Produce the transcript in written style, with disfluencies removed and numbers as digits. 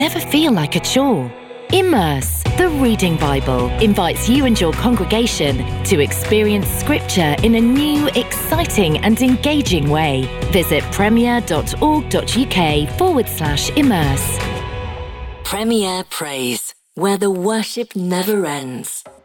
never feel like a chore. Immerse, the Reading Bible, invites you and your congregation to experience Scripture in a new, exciting and engaging way. Visit premier.org.uk/immerse. Premier Praise, where the worship never ends.